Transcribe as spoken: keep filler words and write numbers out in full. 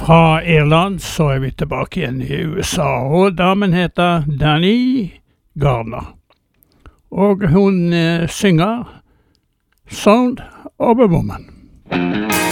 Fra Irland så er vi tilbake igjen i U S A, og damen heter Danny Gardner. Og hun eh, synger Sound of a Woman.